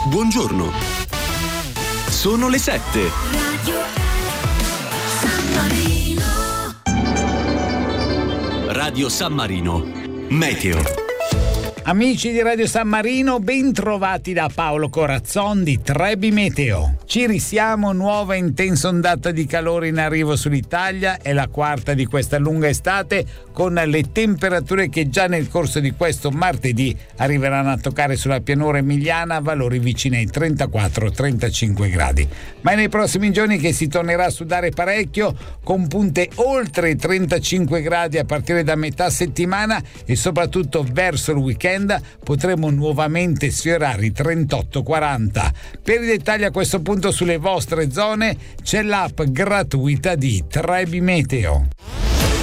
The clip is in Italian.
Buongiorno. Sono le 7. Radio San Marino. Meteo. Amici di Radio San Marino, ben trovati da Paolo Corazzon di Trebi Meteo. Ci risiamo, nuova intensa ondata di calore in arrivo sull'Italia, è la quarta di questa lunga estate, con le temperature che già nel corso di questo martedì arriveranno a toccare sulla pianura emiliana valori vicini ai 34-35 gradi. Ma è nei prossimi giorni che si tornerà a sudare parecchio, con punte oltre i 35 gradi a partire da metà settimana e soprattutto verso il weekend potremo nuovamente sfiorare i 38-40. Per i dettagli a questo punto sulle vostre zone c'è l'app gratuita di Trebi Meteo.